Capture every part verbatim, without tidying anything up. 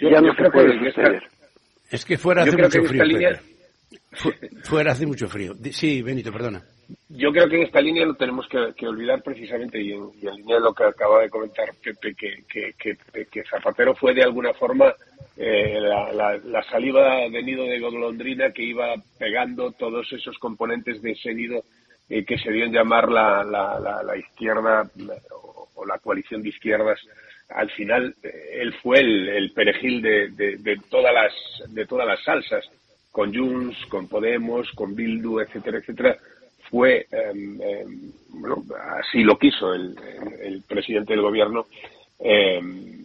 yo, ya no se puede suceder. Es que fuera hace mucho frío. Línea... Fuera hace mucho frío. Sí, Benito, perdona. Yo creo que en esta línea no tenemos que, que olvidar precisamente, y en, y en línea de lo que acaba de comentar Pepe, que, que, que, que Zapatero fue de alguna forma eh, la, la, la saliva de nido de golondrina que iba pegando todos esos componentes de ese nido eh, que se dio en llamar la, la, la, la izquierda o, o la coalición de izquierdas. Al final eh, él fue el, el perejil de, de, de todas las de todas las salsas, con Junts, con Podemos, con Bildu, etcétera, etcétera. Fue, eh, eh, bueno, así lo quiso el, el, el presidente del gobierno, eh,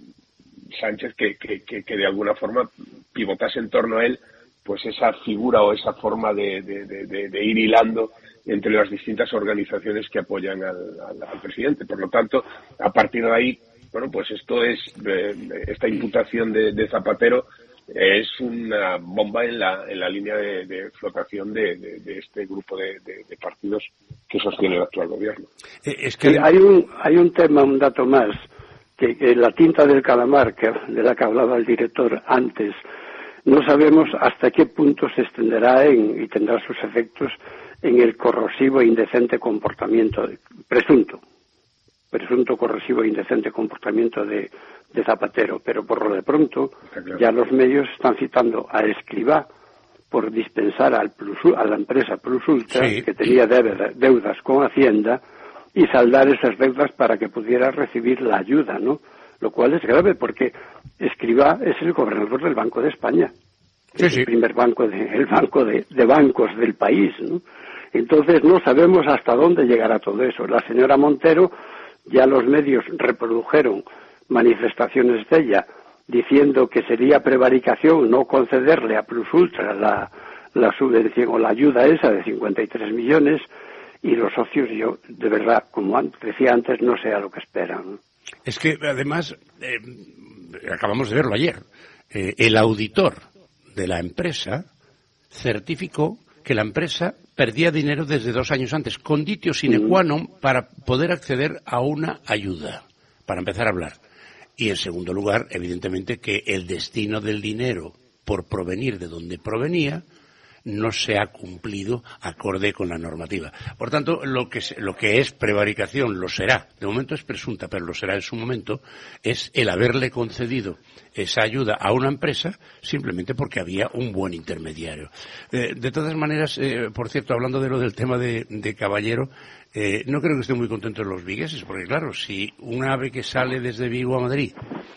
Sánchez, que, que, que, que de alguna forma pivotase en torno a él, pues esa figura o esa forma de, de, de, de ir hilando entre las distintas organizaciones que apoyan al, al, al presidente. Por lo tanto, a partir de ahí, bueno, pues esto es, eh, esta imputación de, de Zapatero es una bomba en la, en la línea de, de flotación de, de, de este grupo de, de, de partidos que sostiene el actual gobierno. Eh, es que hay un, hay un tema, un dato más, que, que la tinta del calamar, que, de la que hablaba el director antes, no sabemos hasta qué punto se extenderá en, y tendrá sus efectos en el corrosivo e indecente comportamiento, de, presunto, presunto corrosivo e indecente comportamiento de, de Zapatero. Pero por lo de pronto, claro, ya los medios están citando a Escrivá por dispensar al plus, a la empresa Plus Ultra, sí, que tenía deudas, deudas con Hacienda, y saldar esas deudas para que pudiera recibir la ayuda, ¿no? Lo cual es grave porque Escrivá es el gobernador del Banco de España, que sí, es el sí. primer banco, de, el banco de, de bancos del país, ¿no? Entonces no sabemos hasta dónde llegará todo eso. La señora Montero, ya los medios reprodujeron manifestaciones de ella diciendo que sería prevaricación no concederle a Plus Ultra la, la subvención o la ayuda esa de cincuenta y tres millones, y los socios, yo de verdad, como decía antes, no sé a lo que esperan. Es que además, eh, acabamos de verlo ayer, eh, el auditor de la empresa certificó que la empresa perdía dinero desde dos años antes, conditio sine qua non para poder acceder a una ayuda, para empezar a hablar. Y en segundo lugar, evidentemente, que el destino del dinero por provenir de donde provenía no se ha cumplido acorde con la normativa. Por tanto, lo que, lo que es prevaricación lo será. De momento es presunta, pero lo será en su momento. Es el haberle concedido esa ayuda a una empresa simplemente porque había un buen intermediario. Eh, de todas maneras, eh, por cierto, hablando de lo del tema de, de Caballero, eh, no creo que estén muy contentos los vigueses, porque claro, si un ave que sale desde Vigo a Madrid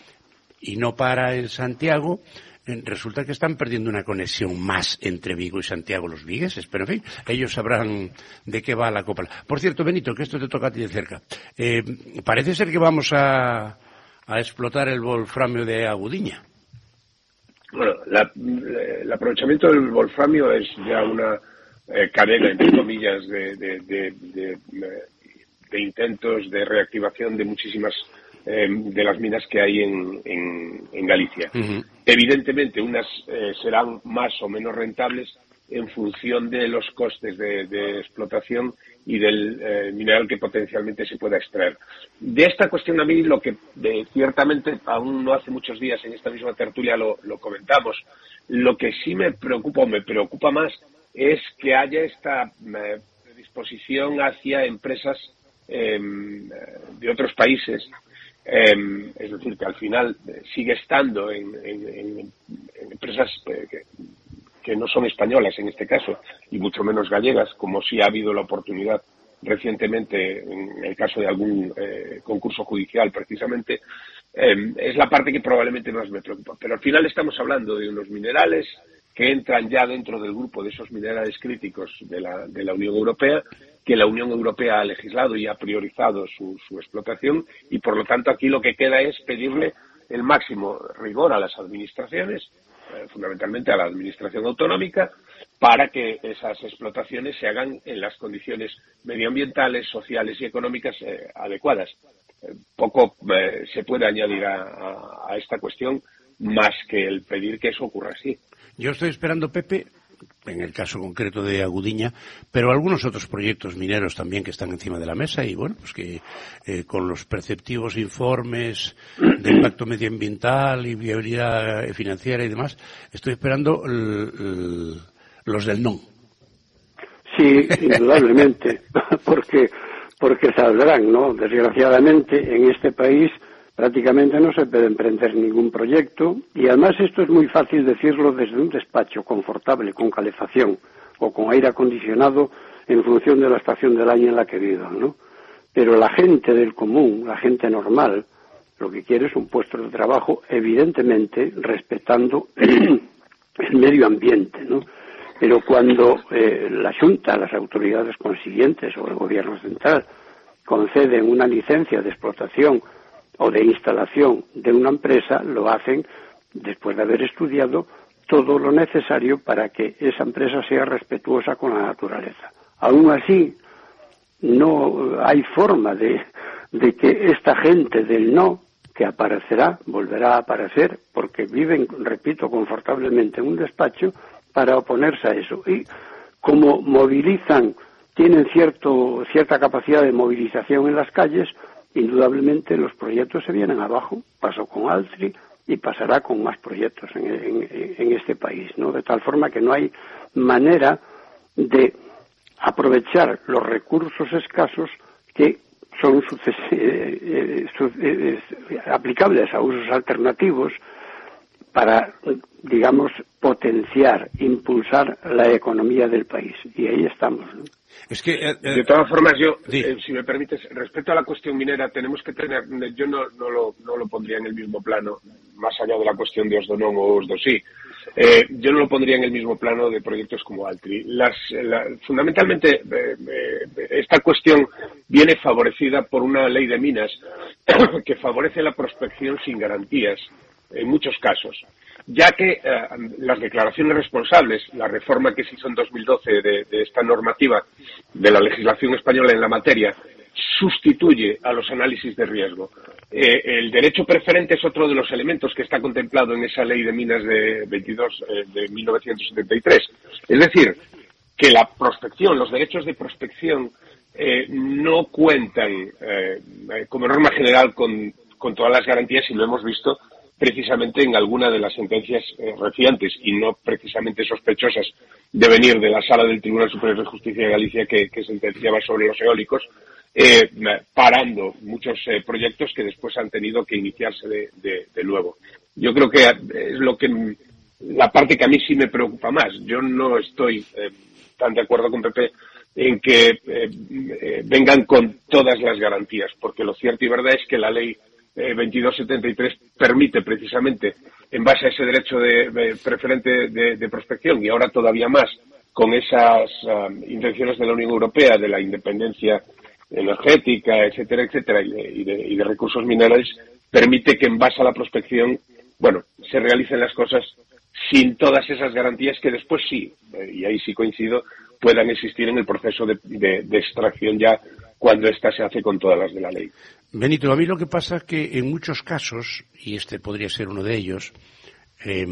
y no para en Santiago, resulta que están perdiendo una conexión más entre Vigo y Santiago los vigueses, pero en fin, ellos sabrán de qué va la copa. Por cierto, Benito, que esto te toca a ti de cerca, eh, parece ser que vamos a, a explotar el wolframio de Agudiña. Bueno, la, el aprovechamiento del wolframio es ya una eh, cadena, entre comillas, de, de, de, de, de intentos de reactivación de muchísimas Eh, de las minas que hay en, en, en Galicia. Uh-huh. Evidentemente, unas eh, serán más o menos rentables en función de los costes de, de explotación y del eh, mineral que potencialmente se pueda extraer. De esta cuestión, a mí lo que de, ciertamente, aún no hace muchos días en esta misma tertulia lo, lo comentamos, lo que sí me preocupa o me preocupa más es que haya esta eh, predisposición hacia empresas eh, de otros países. Eh, es decir, que al final eh, sigue estando en, en, en, en empresas eh, que, que no son españolas en este caso, y mucho menos gallegas, como sí ha habido la oportunidad recientemente en el caso de algún eh, concurso judicial precisamente, eh, es la parte que probablemente más me preocupa. Pero al final estamos hablando de unos minerales que entran ya dentro del grupo de esos minerales críticos de la, de la Unión Europea, que la Unión Europea ha legislado y ha priorizado su, su explotación, y por lo tanto aquí lo que queda es pedirle el máximo rigor a las administraciones, eh, fundamentalmente a la administración autonómica, para que esas explotaciones se hagan en las condiciones medioambientales, sociales y económicas eh, adecuadas. Eh, poco eh, se puede añadir a, a, a esta cuestión más que el pedir que eso ocurra así. Yo estoy esperando, Pepe, en el caso concreto de Agudiña, pero algunos otros proyectos mineros también que están encima de la mesa y bueno, pues que eh, con los perceptivos informes de impacto medioambiental y viabilidad financiera y demás, estoy esperando el, el, los del non. Sí, indudablemente, porque porque saldrán, ¿no? Desgraciadamente en este país prácticamente no se puede emprender ningún proyecto y además esto es muy fácil decirlo desde un despacho confortable, con calefacción o con aire acondicionado en función de la estación del año en la que vivan, ¿no? Pero la gente del común, la gente normal, lo que quiere es un puesto de trabajo, evidentemente respetando el medio ambiente, ¿no? Pero cuando eh, la Junta, las autoridades consiguientes o el Gobierno central conceden una licencia de explotación o de instalación de una empresa, lo hacen después de haber estudiado todo lo necesario para que esa empresa sea respetuosa con la naturaleza. Aún así, no hay forma de, de que esta gente del no, que aparecerá, volverá a aparecer, porque viven, repito, confortablemente en un despacho, para oponerse a eso. Y como movilizan, tienen cierto, cierta capacidad de movilización en las calles, indudablemente los proyectos se vienen abajo. Pasó con Altri y pasará con más proyectos en, en, en este país, ¿no? De tal forma que no hay manera de aprovechar los recursos escasos que son suces, eh, eh, eh, aplicables a usos alternativos para, digamos, potenciar, impulsar la economía del país. Y ahí estamos, ¿no? Es que, eh, de todas formas, yo, sí. eh, si me permites, respecto a la cuestión minera, tenemos que tener, yo no, no, lo, no lo pondría en el mismo plano, más allá de la cuestión de Osdonón o Osdosí, eh, yo no lo pondría en el mismo plano de proyectos como Altri. Las, la, fundamentalmente, eh, eh, esta cuestión viene favorecida por una ley de minas que favorece la prospección sin garantías, en muchos casos, ya que eh, las declaraciones responsables, la reforma que se hizo en dos mil doce de, de esta normativa de la legislación española en la materia, sustituye a los análisis de riesgo. Eh, el derecho preferente es otro de los elementos que está contemplado en esa ley de minas de veintidós eh, de mil novecientos setenta y tres. Es decir, que la prospección, los derechos de prospección eh, no cuentan eh, como norma general con, con todas las garantías, y lo hemos visto precisamente en alguna de las sentencias eh, recientes y no precisamente sospechosas de venir de la Sala del Tribunal Superior de Justicia de Galicia que, que sentenciaba sobre los eólicos, eh, parando muchos eh, proyectos que después han tenido que iniciarse de, de, de nuevo. Yo creo que es lo que la parte que a mí sí me preocupa más. Yo no estoy eh, tan de acuerdo con Pepe en que eh, eh, vengan con todas las garantías, porque lo cierto y verdad es que la ley Eh, veintidós setenta y tres permite precisamente, en base a ese derecho de, de preferente de, de prospección y ahora todavía más con esas um, intenciones de la Unión Europea de la independencia energética, etcétera, etcétera, y de, y de, y de recursos minerales, permite que en base a la prospección, bueno, se realicen las cosas sin todas esas garantías que después sí, eh, y ahí sí coincido, puedan existir en el proceso de, de, de extracción ya cuando ésta se hace con todas las de la ley. Benito, a mí lo que pasa es que en muchos casos, y este podría ser uno de ellos, eh,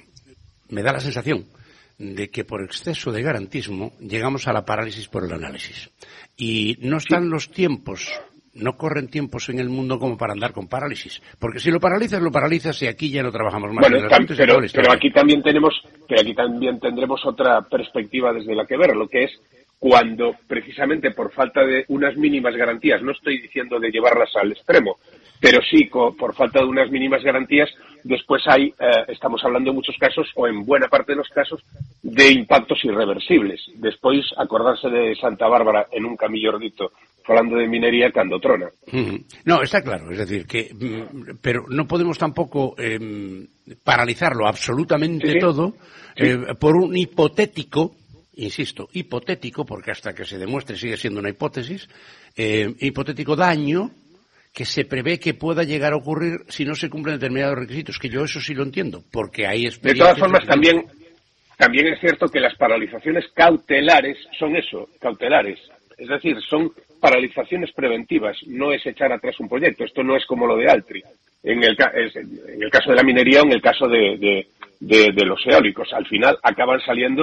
me da la sensación de que por exceso de garantismo llegamos a la parálisis por el análisis. Y no están sí. los tiempos, no corren tiempos en el mundo como para andar con parálisis. Porque si lo paralizas, lo paralizas y aquí ya no trabajamos más. Bueno, tam, pero, pero aquí también tenemos, pero aquí también tendremos otra perspectiva desde la que ver, lo que es cuando precisamente por falta de unas mínimas garantías, no estoy diciendo de llevarlas al extremo, pero sí por falta de unas mínimas garantías, después hay, eh, estamos hablando en muchos casos, o en buena parte de los casos, de impactos irreversibles. Después, acordarse de Santa Bárbara en un camillordito, hablando de minería, cando trona. No, está claro, es decir, que pero no podemos tampoco eh, paralizarlo absolutamente sí, sí. todo sí. Eh, por un hipotético, insisto, hipotético, porque hasta que se demuestre sigue siendo una hipótesis, eh, hipotético daño que se prevé que pueda llegar a ocurrir si no se cumplen determinados requisitos, que yo eso sí lo entiendo, porque hay experiencias... De todas formas, también, también es cierto que las paralizaciones cautelares son eso, cautelares, es decir, son paralizaciones preventivas, no es echar atrás un proyecto, esto no es como lo de Altri, en el, en el caso de la minería o en el caso de... de De, de los eólicos. Al final acaban saliendo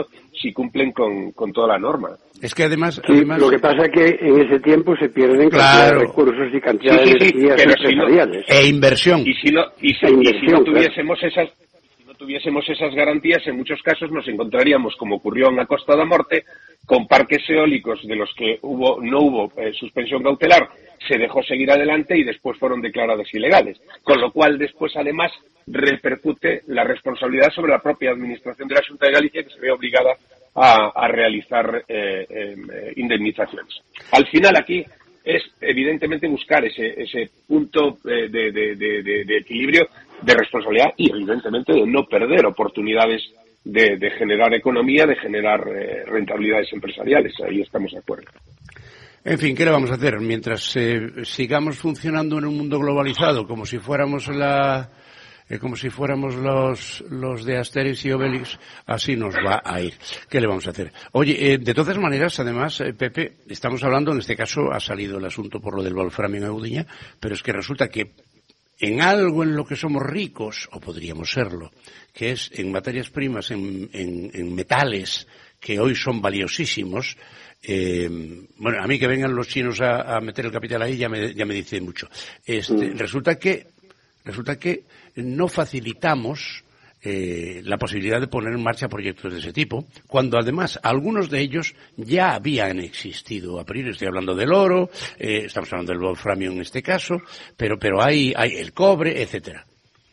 si cumplen con, con toda la norma. Es que además, sí, además... Lo que pasa es que en ese tiempo se pierden claro. cantidad de recursos y cantidad sí, sí, de energías sí, empresariales. Si no, e inversión. Y si no, y si, e inversión, y si no tuviésemos claro. esas... tuviésemos esas garantías, en muchos casos nos encontraríamos, como ocurrió en la Costa da Morte, con parques eólicos de los que hubo no hubo eh, suspensión cautelar, se dejó seguir adelante y después fueron declarados ilegales. Con lo cual, después, además, repercute la responsabilidad sobre la propia administración de la Xunta de Galicia, que se ve obligada a, a realizar eh, eh, indemnizaciones. Al final, aquí es evidentemente buscar ese, ese punto eh, de, de, de, de, de equilibrio, de responsabilidad y evidentemente de no perder oportunidades de, de generar economía, de generar eh, rentabilidades empresariales. Ahí estamos de acuerdo. En fin, ¿qué le vamos a hacer? Mientras eh, sigamos funcionando en un mundo globalizado como si fuéramos la... Eh, como si fuéramos los, los de Asterix y Obelix, así nos va a ir. ¿Qué le vamos a hacer? Oye, eh, de todas maneras, además, eh, Pepe, estamos hablando, en este caso ha salido el asunto por lo del wolframio en Audiña, pero es que resulta que en algo en lo que somos ricos, o podríamos serlo, que es en materias primas, en, en, en metales, que hoy son valiosísimos, eh, bueno, a mí que vengan los chinos a, a meter el capital ahí ya me, ya me dice mucho. Este, mm. Resulta que, resulta que no facilitamos eh, la posibilidad de poner en marcha proyectos de ese tipo, cuando además algunos de ellos ya habían existido a priori. Estoy hablando del oro, eh, estamos hablando del wolframio en este caso, pero pero hay, hay el cobre, etcétera.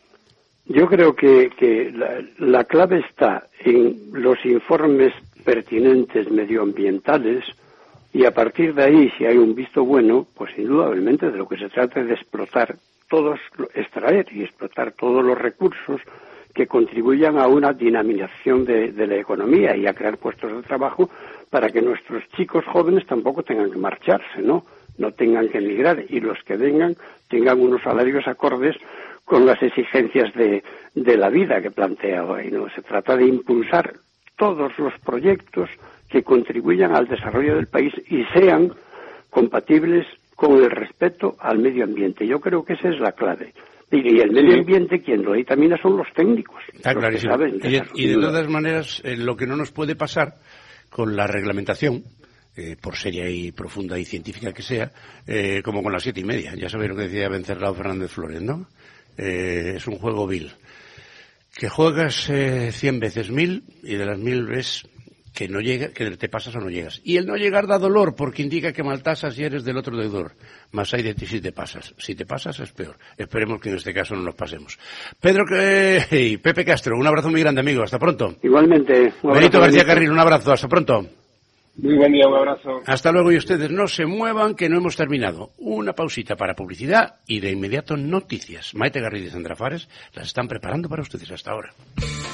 Yo creo que, que la, la clave está en los informes pertinentes medioambientales y a partir de ahí, si hay un visto bueno, pues indudablemente de lo que se trata es de explotar todos, extraer y explotar todos los recursos que contribuyan a una dinamización de, de la economía y a crear puestos de trabajo para que nuestros chicos jóvenes tampoco tengan que marcharse, ¿no? No tengan que emigrar y los que vengan tengan unos salarios acordes con las exigencias de, de la vida que plantea hoy, ¿no? Se trata de impulsar todos los proyectos que contribuyan al desarrollo del país y sean compatibles con el respeto al medio ambiente. Yo creo que esa es la clave. Y el medio ambiente, quien lo dictamina son los técnicos. Está los clarísimo. Que saben y, de, y de todas maneras, eh, lo que no nos puede pasar con la reglamentación, eh, por seria y profunda y científica que sea, eh, como con las siete y media. Ya sabéis lo que decía Venceslao Fernández Flores, ¿no? Eh, es un juego vil. Que juegas eh, cien veces mil y de las mil ves que no llega, que te pasas o no llegas. Y el no llegar da dolor porque indica que maltasas y eres del otro deudor. Más hay de ti si te pasas. Si te pasas es peor. Esperemos que en este caso no nos pasemos. Pedro que... hey, Pepe Castro, un abrazo muy grande, amigo. Hasta pronto. Igualmente. Benito García Carril, un abrazo. Hasta pronto. Muy buen día, un abrazo. Hasta luego y ustedes no se muevan que no hemos terminado. Una pausita para publicidad y de inmediato noticias. Maite Garrido y Sandra Fares las están preparando para ustedes hasta ahora.